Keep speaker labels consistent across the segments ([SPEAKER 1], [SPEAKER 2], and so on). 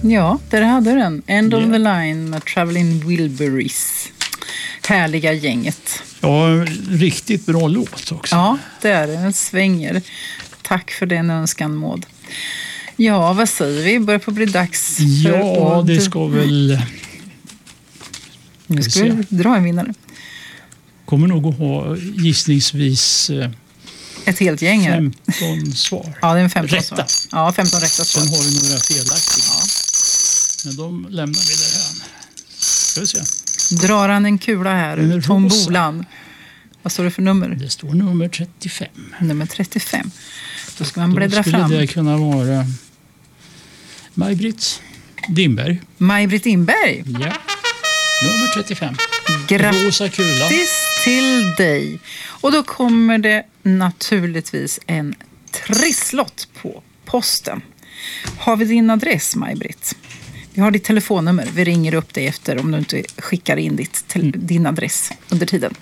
[SPEAKER 1] Ja, där hade den. End of the line med Traveling Wilburys. Härliga gänget.
[SPEAKER 2] Ja, riktigt bra låt också.
[SPEAKER 1] Ja, det är det. Den svänger. Tack för den önskan, Maud. Ja, vad säger vi? Börjar på bli dags för
[SPEAKER 2] Ja, det ska väl...
[SPEAKER 1] Nu ska vi dra en vinnare.
[SPEAKER 2] Kommer nog att ha gissningsvis
[SPEAKER 1] ett helt gäng här.
[SPEAKER 2] 15 svar.
[SPEAKER 1] Ja, det är en 15
[SPEAKER 2] rätta.
[SPEAKER 1] svar. Ja, 15 rätta svar.
[SPEAKER 2] Sen har vi några felaktiga. Ja. Men de lämnar vi där. Ska vi se.
[SPEAKER 1] Drar han en kula här, Tom Bolan. Vad står det för nummer?
[SPEAKER 2] Det står nummer 35.
[SPEAKER 1] Nummer 35. Då ska man bläddra fram.
[SPEAKER 2] Då skulle det kunna vara Maj-Britt Dimberg.
[SPEAKER 1] Maj-Britt Dimberg?
[SPEAKER 2] Ja. Nummer 35.
[SPEAKER 1] Grattis
[SPEAKER 2] Rosa kula
[SPEAKER 1] till dig. Och då kommer det naturligtvis en trisslott på posten. Har vi din adress, Maj-Britt? Vi har ditt telefonnummer. Vi ringer upp dig efter om du inte skickar in din adress under tiden.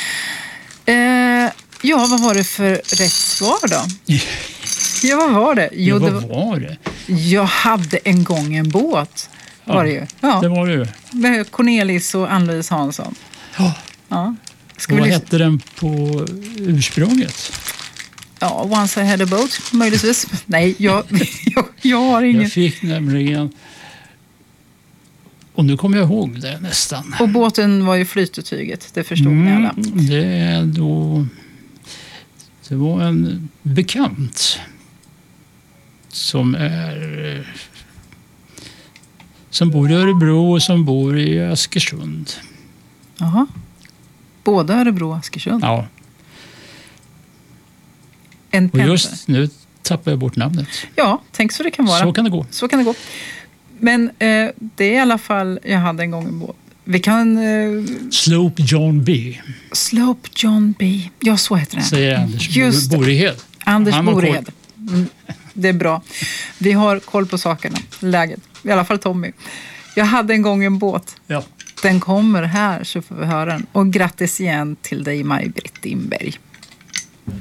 [SPEAKER 1] Ja, vad var det för rätt svar då? Ja, vad var det? Jo,
[SPEAKER 2] vad var det?
[SPEAKER 1] Jag hade en gång en båt. Var det ju? Ja,
[SPEAKER 2] det var det.
[SPEAKER 1] Med Cornelis och Ann-Louise Hansson. Ja.
[SPEAKER 2] Vad hette den på ursprunget?
[SPEAKER 1] Ja, Once I had a boat, möjligtvis. Nej, jag har ingen.
[SPEAKER 2] Jag fick nämligen... Och nu kommer jag ihåg det nästan.
[SPEAKER 1] Och båten var ju flytetyget, det förstod ni alla.
[SPEAKER 2] Det var en bekant som bor i Örebro och som bor i Askersund.
[SPEAKER 1] Jaha. Både Örebro och Askersund?
[SPEAKER 2] Ja. Och just nu tappar jag bort namnet.
[SPEAKER 1] Ja, tänk så det kan vara.
[SPEAKER 2] Så kan det gå.
[SPEAKER 1] Så kan det gå. Men det är i alla fall, jag hade en gång en båt. Vi kan...
[SPEAKER 2] Slope John B.
[SPEAKER 1] Slope John B. Ja, så heter det.
[SPEAKER 2] Säger Anders Borehed.
[SPEAKER 1] Anders Borehed. Det är bra. Vi har koll på sakerna. Läget. I alla fall Tommy. Jag hade en gång en båt.
[SPEAKER 2] Ja.
[SPEAKER 1] Den kommer här så får vi höra den. Och grattis igen till dig, Maj-Britt Dimberg.